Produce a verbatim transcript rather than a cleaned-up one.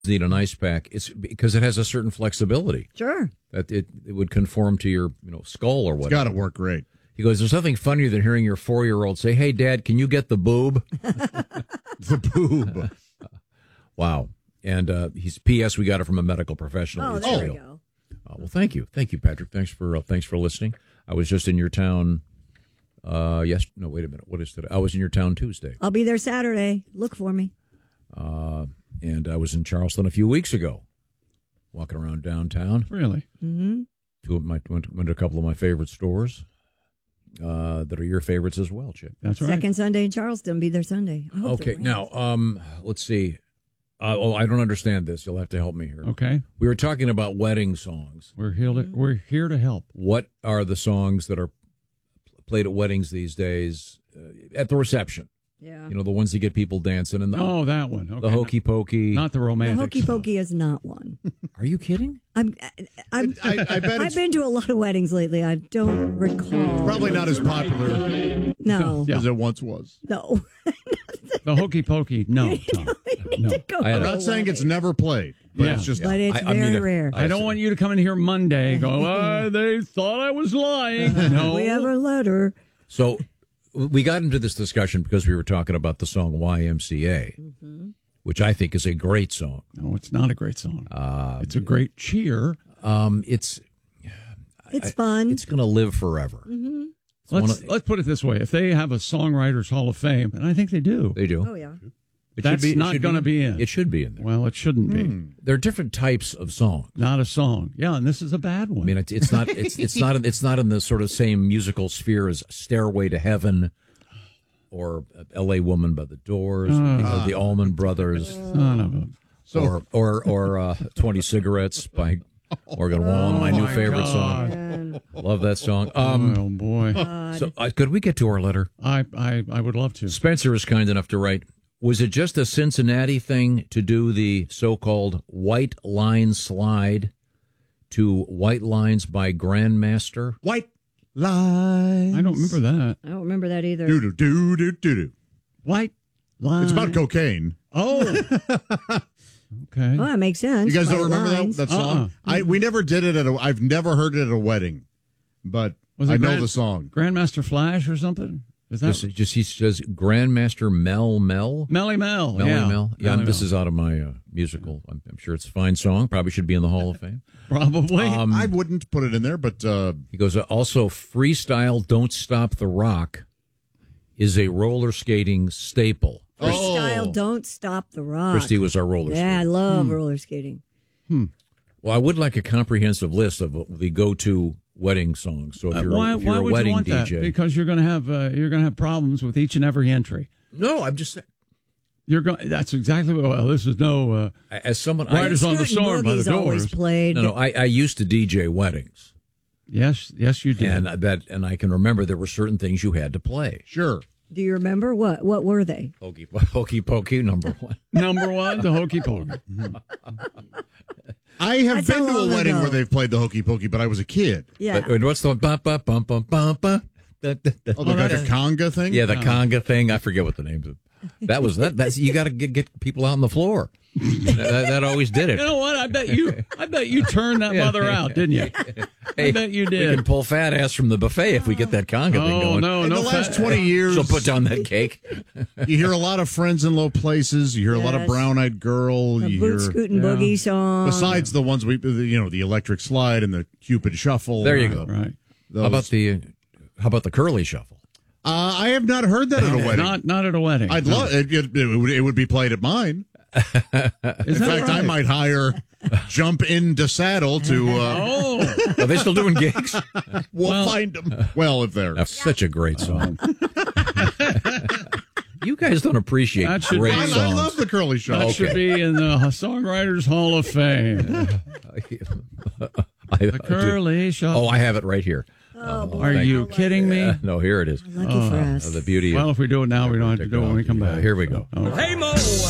need an ice pack. It's because it has a certain flexibility. Sure. That it, it would conform to your you know skull or whatever. It's got to work great. He goes, there's nothing funnier than hearing your four-year-old say, hey, Dad, can you get the boob? The boob. Wow. And uh, he's P S. We got it from a medical professional. Oh, It's there real. we go. Uh, well, thank you. Thank you, Patrick. Thanks for uh, thanks for listening. I was just in your town. Uh, yes. No, wait a minute. What is today? I was in your town Tuesday. I'll be there Saturday. Look for me. Uh, and I was in Charleston a few weeks ago, walking around downtown. Really? Mm-hmm. Two of my went, went to a couple of my favorite stores uh, that are your favorites as well, Chip. That's right. Second Sunday in Charleston. Be there Sunday. I hope Okay. it rains. Now, um, let's see. Uh, oh, I don't understand this. You'll have to help me here. Okay. We were talking about wedding songs. We're here to, we're here to help. What are the songs that are played at weddings these days uh, at the reception? Yeah. You know, the ones that get people dancing and the, Oh, that one. Okay. the hokey pokey. Not the The romantic. hokey stuff. pokey is not one. Are you kidding? I'm, I'm, I, I bet I've it's been to a lot of weddings lately. I don't recall. probably not as popular No. Yeah. as it once was. No. The hokey pokey. No. Tom. No. Go I had I'm to a- a not saying it's wedding. never played, but Yeah. it's just But it's I- I very mean, rare. I don't want you to come in here Monday and go, oh, they thought I was lying. No. We have a letter. So we got into this discussion because we were talking about the song Y M C A, Mm-hmm. which I think is a great song. No, it's not a great song. Uh, it's a great cheer. um, it's It's I- fun. It's going to live forever. Mm-hmm. It's one Let's of- let's put it this way: if they have a Songwriters Hall of Fame, and I think they do, They do. Oh, yeah. It that's should be, it not should going to be in. It should be in there. Well, it shouldn't be. There are different types of songs. Not a song. Yeah, and this is a bad one. I mean, it's, it's not. It's it's not. It's not in the sort of same musical sphere as "Stairway to Heaven" or "L A Woman" by the Doors, Uh, you know, the Allman Brothers, Son of a- or or or uh, "twenty Cigarettes" by Morgan Wallen, my new my favorite God. And, song. Love that song. Um, oh boy, so uh, could we get to our letter? I, I I would love to. Spencer is kind enough to write. Was it just a Cincinnati thing to do the so-called white line slide to White Lines by Grandmaster? white lines. I don't remember that. I don't remember that either. Do do do do do do. White line. It's about cocaine. Oh. Okay. Oh, that makes sense. You guys don't White remember that, lines. that song? Uh-uh. I we never did it at a. I've never heard it at a wedding, but Was it I know Grand- the song. Grandmaster Flash or something? Is that Just, just he says Grandmaster Mel Mel. Melly Mel? Melly yeah. Mel. Yeah, Melly this Mel. is out of my uh, musical. I'm, I'm sure it's a fine song. Probably should be in the Hall of Fame. Probably. Um, I wouldn't put it in there, but uh, He goes, uh, also, freestyle Don't Stop the Rock is a roller skating staple. Freestyle, Oh. don't stop the rock. Christy was our roller Yeah, I skater. love roller skating. Well, I would like a comprehensive list of the go-to wedding songs. So if Uh, you're, why if you're why a would wedding you want D J. that? Because you're going to have uh, you're going to have problems with each and every entry. No, I'm just saying. You're going. That's exactly what. Well, this is no. Uh, As someone, I, Riders on the Scootin' Storm by the Boogie's always Doors. played. no, no, I, I used to D J weddings, yes, yes, you did. and that, and I can remember there were certain things you had to play. sure. Do you remember what? What were they? Hokey, hokey pokey, number one. Number one, the hokey pokey. I have That's been how to a long wedding ago. where they've played the hokey pokey, but I was a kid. Yeah. But, and what's the bum bum bum bum bum bum? Da, da, da. Oh, the, like a conga thing. Yeah, the conga thing. I forget what the names of. That was that. That's you got to get, get people out on the floor. that, that always did You it. know what? I bet you. I bet you turned that mother out, didn't you? I bet you We did. can pull fat ass from the buffet if we get that conga thing Oh going. no, In no the last fat- twenty years, She'll put down that cake. you hear a lot of Friends in Low Places. You hear a lot of Yes. Brown Eyed Girl. The You boot hear scooting yeah. boogie song. besides the ones we, you know, the Electric Slide and the Cupid Shuffle. There you uh, go. Right. those. How about the uh, how about the curly shuffle? Uh, I have not heard that at a wedding. Not not at a wedding. I'd love it, it. It would, it would be played at mine. Is In that fact, I right? might hire Jump into Saddle to. Uh, Oh, Are they still doing gigs? we'll, Well- find them. Well, if they're. That's such a great song. You guys don't appreciate That should great be- I, songs. I love the curly that shuffle. should be in the Songwriters Hall of Fame. I- The curly shuffle. Oh, I have it right here. Oh, boy. Are thank you kidding me? Uh, no, here it is. Lucky for Uh, us. the beauty Well, of if we do it now, we don't have to do it when we come Uh, back. here we go. Okay. Hey Mo,